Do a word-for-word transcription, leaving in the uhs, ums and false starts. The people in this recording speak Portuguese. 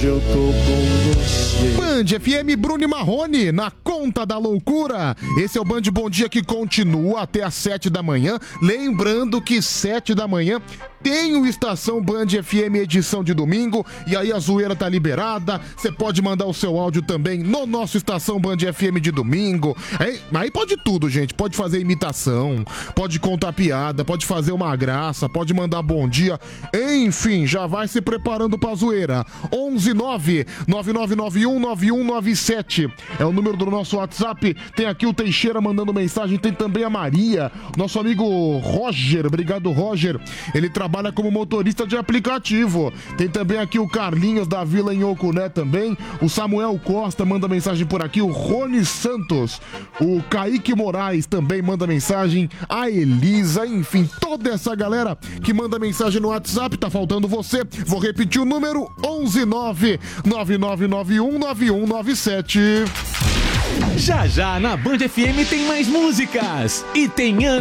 hoje eu tô com você. Band F M, Bruno e Marrone, na conta da loucura. Esse é o Band Bom Dia que continua até às sete da manhã. Lembrando que sete da manhã tem o Estação Band F M edição de domingo, e aí a zoeira tá liberada. Você pode mandar o seu áudio também no nosso Estação Band F M de domingo. Aí, aí pode tudo, gente. Pode fazer imitação, pode contar piada, pode fazer uma graça, pode mandar bom dia. Enfim, já vai se preparando pra zoeira. onze nove nove nove nove um nove um nove sete é o número do nosso WhatsApp. Tem aqui o Teixeira mandando mensagem, tem também a Maria, nosso amigo Roger. Obrigado, Roger. Ele trabalha trabalha como motorista de aplicativo. Tem também aqui o Carlinhos da Vila em Ocuné também. O Samuel Costa manda mensagem por aqui. O Rony Santos. O Kaique Moraes também manda mensagem. A Elisa, enfim, toda essa galera que manda mensagem no WhatsApp. Tá faltando você. Vou repetir o número: onze nove nove nove nove um nove um nove sete. Já já na Band F M tem mais músicas. E tem Ana